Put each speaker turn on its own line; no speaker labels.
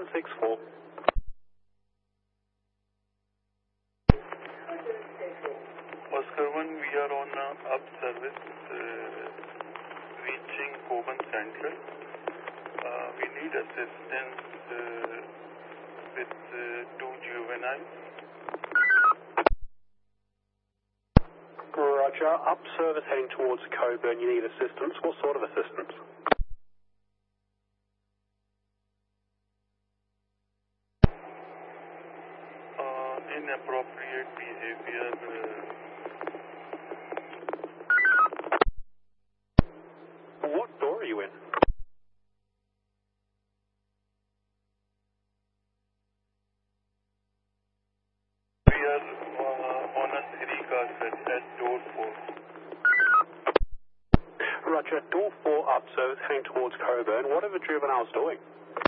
164.
Oscar 1, we are on up service reaching Coburn Central. We need assistance with 2 juveniles.
Roger. Up service heading towards Coburn. You need assistance. What sort of assistance?
Inappropriate behavior.
What door are you in?
We are on a 3-car set at door 4.
Roger. Door 4 up service heading towards Coburn. What are the juveniles doing?